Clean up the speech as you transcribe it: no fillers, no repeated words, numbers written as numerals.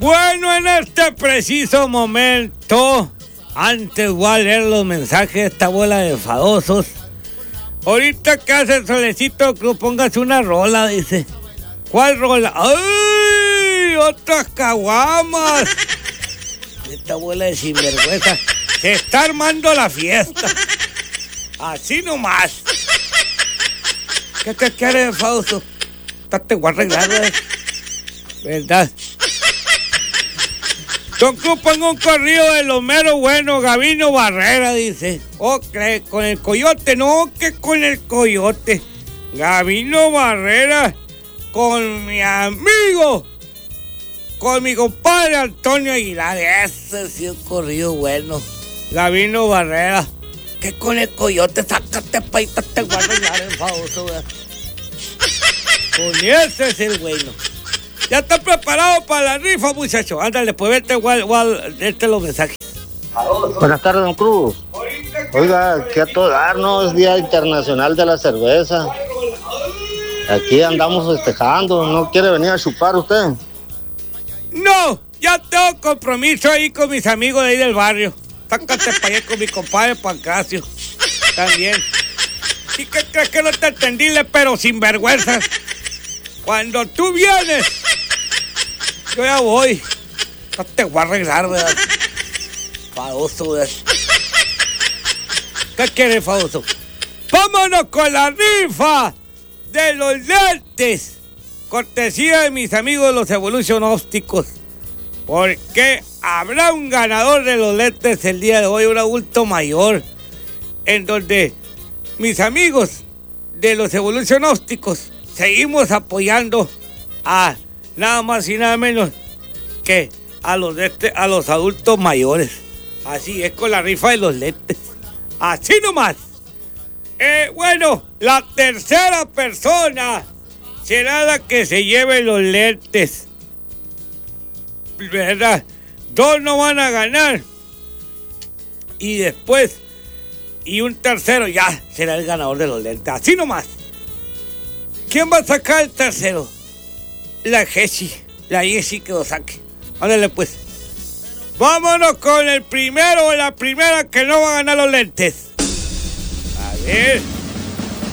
Bueno, en este preciso momento, antes voy a leer los mensajes de esta bola de enfadosos. Ahorita que hace el solecito, que póngase una rola, dice. ¿Cuál rola? ¡Ay! ¡Otras caguamas! Esta bola de sinvergüenza. Se está armando la fiesta. Así nomás. ¿Qué quiere, enfadoso? Te voy a arreglar, ¿verdad? Don Cruz, pongo un corrido de lo mero bueno, Gabino Barrera, dice. Oh, con el coyote, no, que con el coyote. Gabino Barrera, con mi amigo, con mi compadre Antonio Aguilar. Ese sí es un corrido bueno. Gabino Barrera, que con el coyote, sácate paita, te voy a arreglar el famoso, ¿verdad? Con ese es el bueno. ¿Ya está preparado para la rifa, muchachos? Ándale, pues vete los mensajes. Buenas tardes, don Cruz. Oiga, que a todo dar, ¿no? Es Día Internacional de la Cerveza. Aquí andamos festejando. ¿No quiere venir a chupar usted? No, ya tengo compromiso ahí con mis amigos de ahí del barrio. Sácate para allá con mi compadre Pancracio. También. ¿Sí que crees que no te entendible, pero sin vergüenza? Cuando tú vienes, yo ya voy. No te voy a arreglar, ¿verdad? Fadoso, ¿verdad? ¿Qué quieres, fadoso? ¡Vámonos con la rifa de los lentes! Cortesía de mis amigos los Evolution Ópticos. Porque habrá un ganador de los lentes el día de hoy, un adulto mayor. En donde mis amigos de los Evolution Ópticos seguimos apoyando a nada más y nada menos que a los adultos mayores. Así es con la rifa de los lentes. Así nomás. Bueno, la tercera persona será la que se lleve los lentes. ¿Verdad? 2 no van a ganar. Y después, y un tercero ya será el ganador de los lentes. Así nomás. ¿Quién va a sacar el tercero? La Jessie que lo saque. Ándale pues. Vámonos con el primero o la primera que no va a ganar los lentes. A ver.